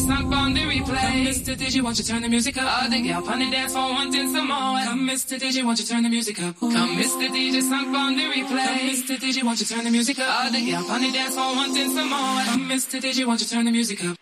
sunk on the replay. Come, Mr. DJ, won't you turn the music up? All the gal on the dance floor wanting some more. Come, Mr. DJ, won't you turn the music up? Come, Mr. DJ, sunk on the replay. Come, Mr. DJ, won't you turn the music up? All the gal on the dance floor wanting some more. Come, Mr. DJ, won't you turn the music up?